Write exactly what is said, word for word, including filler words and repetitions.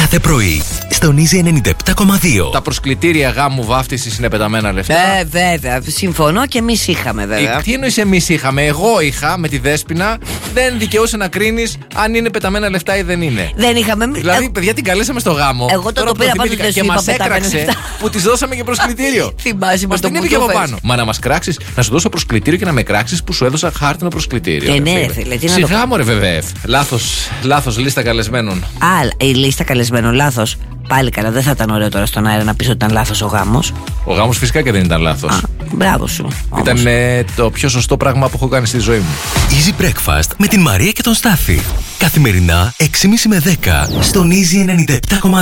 κάθε πρωί, στον Easy ενενήντα επτά κόμμα δύο. Τα προσκλητήρια γάμου βάφτισης είναι πεταμένα λεφτά. Ε, βέβαια. Συμφωνώ και εμείς είχαμε, βέβαια. Ε, τι εννοείς εμείς είχαμε? Εγώ είχα με τη Δέσποινα. Δεν δικαιούσε να κρίνεις αν είναι πεταμένα λεφτά ή δεν είναι. Δεν είχαμε. Δηλαδή, ε... παιδιά, την καλέσαμε στο γάμο. Εγώ το, το πήρα πάντως δεν και σου μας είπα πεταμένα έκραξε λεφτά. που της δώσαμε και προσκλητήριο. Θυμάσαι Μας το την είπε και από πάνω. Μα να μας κράξεις, να σου δώσω προσκλητήριο και να με κράξεις που σου έδωσα χάρτινο προσκλητήριο. Ε, ναι, φίλε. Τι Σιγά μωρέ, βεβαίω. Λάθος, λάθος λίστα καλεσμένων. Α, η λίστα καλεσμένων, λάθος. Πάλι καλά, δεν θα ήταν ωραίο τώρα στον αέρα να πεις ότι ήταν λάθος ο γάμος. Ο γάμος φυσικά και δεν ήταν λάθος. Α, μπράβο σου. Ήταν ε, το πιο σωστό πράγμα που έχω κάνει στη ζωή μου. Easy Breakfast με την Μαρία και τον Στάφη. Καθημερινά έξι και μισή με δέκα στον Easy ενενήντα επτά κόμμα δύο.